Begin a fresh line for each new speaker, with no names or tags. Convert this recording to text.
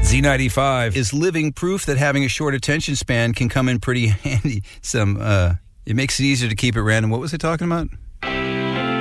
Z95 is living proof that having a short attention span can come in pretty handy. It makes it easier to keep it random. What was I talking about?